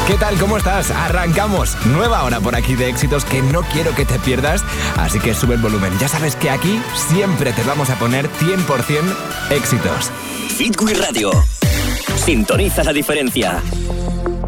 ¿Qué tal? ¿Cómo estás? Arrancamos. Nueva hora por aquí de éxitos que no quiero que te pierdas, así que sube el volumen. Ya sabes que aquí siempre te vamos a poner 100% éxitos. Hit Wii Radio. Sintoniza la diferencia.